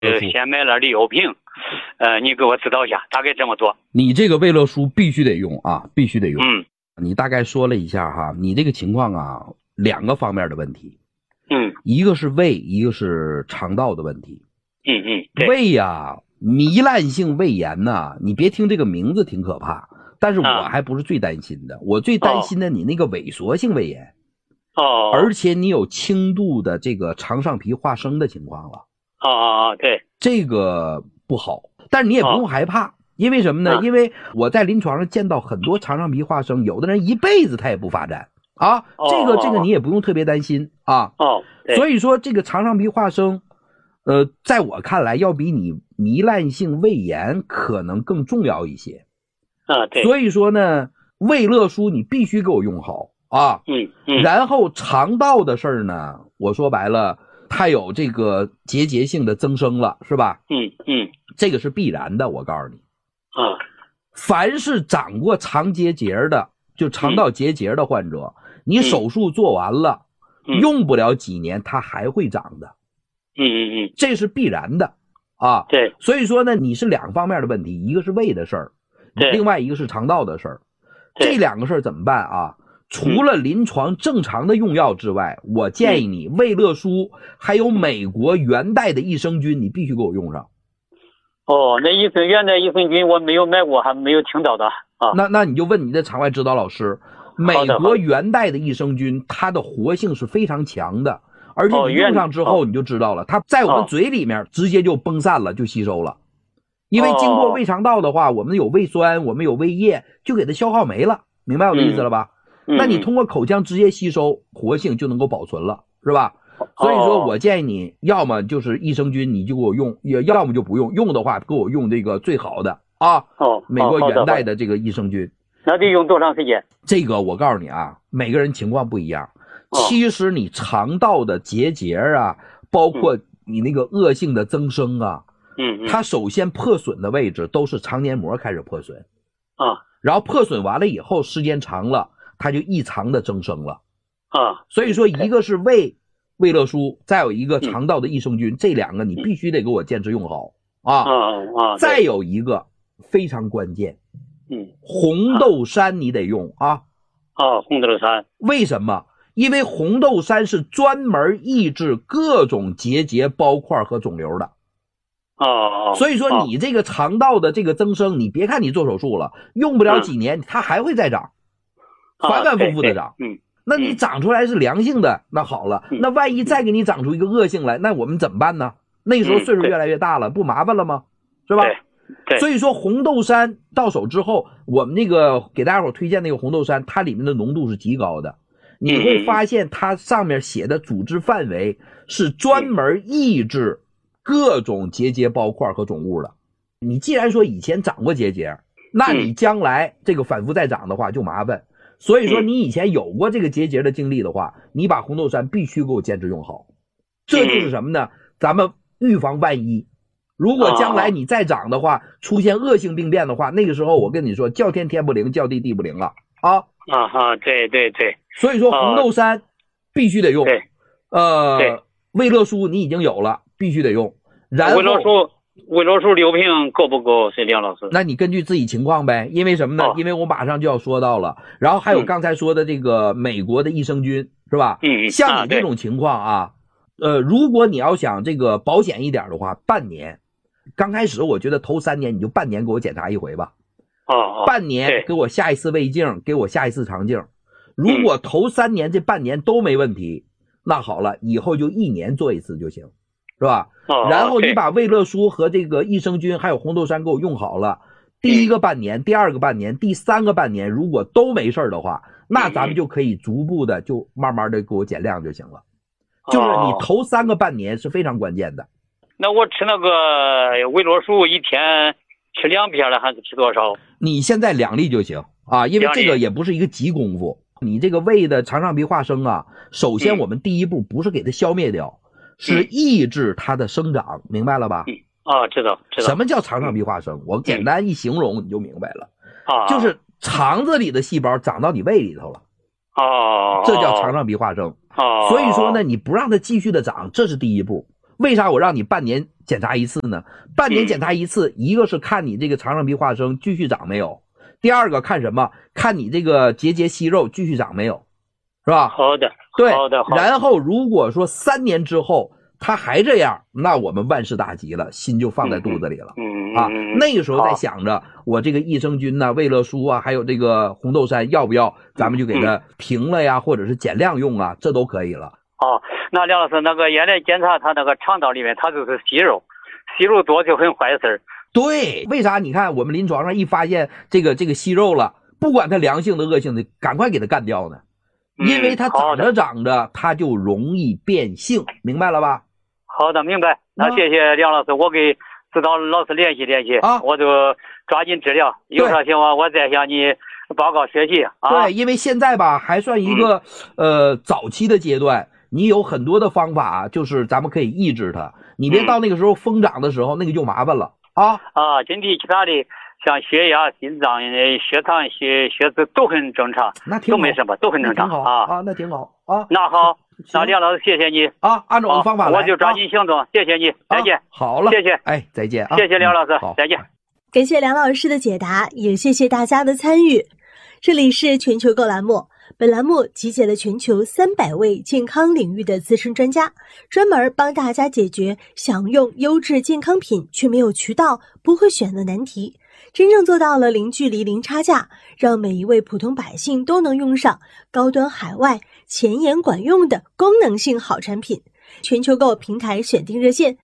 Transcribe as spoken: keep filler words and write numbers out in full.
呃，先买了六瓶，呃，你给我指导一下，大概怎么做？ 你这个魏乐舒必须得用啊，必须得用。 嗯， 你大概说了一下哈，你这个情况啊，两个方面的问题。 嗯， 一个是胃，一个是肠道的问题。 嗯嗯，对。 胃呀，糜烂性胃炎呐，你别听这个名字挺可怕，但是我还不是最担心的，啊、我最担心的你那个萎缩性胃炎。 哦。 而且你有轻度的这个肠上皮化生的情况了。 哦哦哦，对。 这个不好，但是你也不用害怕。哦，因为什么呢？因为我在临床上见到很多肠上皮化生，有的人一辈子他也不发展啊。这个这个你也不用特别担心啊。 哦， 所以说这个肠上皮化生，呃，在我看来要比你糜烂性胃炎可能更重要一些。 啊，对。 所以说呢，魏乐舒你必须给我用好啊。 嗯嗯。 然后肠道的事儿呢，我说白了，它有这个结节性的增生了，是吧？ 嗯嗯。 这个是必然的，我告诉你。 啊， 凡是长过肠结节的，就肠道结节的患者，嗯、你手术做完了，嗯、用不了几年，它还会长的。 嗯嗯嗯， 这是必然的啊。 对， 所以说呢，你是两方面的问题，一个是胃的事儿，另外一个是肠道的事儿。这两个事儿怎么办啊？除了临床正常的用药之外，嗯、我建议你魏乐舒还有美国元代的益生菌，你必须给我用上。 哦，那益生元代益生菌我没有买过，还没有听到的啊。 那那你就问你的场外指导老师，美国元代的益生菌，它的活性是非常强的，而且你用上之后你就知道了，它在我们嘴里面直接就崩散了，就吸收了。因为经过胃肠道的话，我们有胃酸，我们有胃液，就给它消耗没了，明白我的意思了吧？嗯、那你通过口腔直接吸收，活性就能够保存了，是吧？所以说我建议你要么就是益生菌你就给我用，也要么就不用，用的话给我用这个最好的啊。 哦， 美国元代的这个益生菌。 那得用多长时间？ 这个我告诉你啊，每个人情况不一样。其实你肠道的结节啊，包括你那个恶性的增生啊， 嗯， 它首先破损的位置都是肠黏膜开始破损啊， 然后破损完了以后，时间长了，它就异常的增生了啊。 所以说，一个是胃魏乐舒，再有一个肠道的益生菌，嗯、这两个你必须得给我坚持用好啊。 啊啊！ 再有一个非常关键， 嗯， 红豆杉你得用啊。 啊，红豆杉。 为什么？因为红豆杉是专门抑制各种结节、包块和肿瘤的。 哦， 所以说你这个肠道的这个增生，你别看你做手术了，用不了几年，嗯、它还会再长，反反复复的长。 嗯。 那你长出来是良性的，那好了，那万一再给你长出一个恶性来，那我们怎么办呢？那时候岁数越来越大了，不麻烦了吗？是吧？ 对。 所以说红豆杉到手之后，我们那个给大家伙推荐那个红豆杉，它里面的浓度是极高的，你会发现它上面写的组织范围是专门抑制各种结节包块和肿物的。你既然说以前长过结节，那你将来这个反复再长的话就麻烦。所以说你以前有过这个结节的经历的话，你把红豆杉必须给我坚持用好。这就是什么呢？咱们预防万一。如果将来你再长的话，出现恶性病变的话，那个时候我跟你说，叫天天不灵，叫地地不灵了啊！ 啊哈，对对对。 所以说红豆杉必须得用。 对。 呃，魏乐舒你已经有了，必须得用。然后魏乐舒。魏乐舒六瓶够不够？是梁老师？ 那你根据自己情况呗，因为什么呢？哦、因为我马上就要说到了，然后还有刚才说的这个美国的益生菌，嗯、是吧？ 嗯， 像你这种情况啊，啊呃，如果你要想这个保险一点的话，半年，刚开始我觉得头三年你就半年给我检查一回吧。 哦哦。 半年给我下一次胃镜，给我下一次肠镜。如果头三年这半年都没问题，嗯、那好了，以后就一年做一次就行。是吧？ 哦、 然后你把魏乐舒和这个益生菌还有红豆杉给我用好了，第一个半年、第二个半年、第三个半年，如果都没事的话，那咱们就可以逐步的就慢慢的给我减量就行了。 哦、 就是你头三个半年是非常关键的。 那我吃那个魏乐舒一天吃两片了，还是吃多少？ 你现在两粒就行啊，因为这个也不是一个急功夫。你这个胃的肠上皮化生啊，首先我们第一步不是给它消灭掉。嗯是抑制它的生长，嗯、明白了吧？ 嗯啊，知道知道。 什么叫肠上皮化生？我简单一形容你就明白了。 啊、嗯， 就是肠子里的细胞长到你胃里头了。 哦， 这叫肠上皮化生。 哦， 所以说呢，你不让它继续的长，这是第一步。为啥我让你半年检查一次呢？半年检查一次，一个是看你这个肠上皮化生继续长没有，第二个看什么？看你这个结节息肉继续长没有，是吧？ 好的， 对， 好的，好的。 然后如果说三年之后他还这样，那我们万事大吉了，心就放在肚子里了。 嗯啊，那个时候在想着我这个益生菌呐、胃乐舒啊，还有这个红豆杉要不要，咱们就给它停了呀，或者是减量用啊，这都可以了。 哦，那梁老师，那个原来检查他那个肠道里面，他就是息肉，息肉多就很坏事儿。 对，为啥？你看我们临床上一发现这个这个息肉了，不管它良性的恶性的，赶快给它干掉呢，因为它长着长着它就容易变性，明白了吧？ 好的，明白。那谢谢梁老师，我给指导老师联系联系啊， 我就抓紧治疗，有啥情况我再向你报告学习啊。 对，因为现在吧还算一个、嗯、呃早期的阶段，你有很多的方法，就是咱们可以抑制它，你别到那个时候疯长的时候，嗯、那个就麻烦了啊啊，身体其他的像血压、心脏、血糖、血血脂都很正常， 那挺好， 都没什么，都很正常啊啊，那挺好啊。 那好。那梁老师，谢谢你啊！按照我的方法来， 我就抓紧行动。啊、谢谢你，再见。 啊、好了， 谢谢， 哎，再见啊！ 谢谢梁老师， 嗯、 再见。 感谢梁老师的解答，也谢谢大家的参与。这里是全球购栏目，本栏目集结了全球三百位健康领域的资深专家，专门帮大家解决想用优质健康品却没有渠道、不会选的难题。真正做到了零距离、零差价，让每一位普通百姓都能用上高端海外、前沿管用的功能性好产品。全球购平台选定热线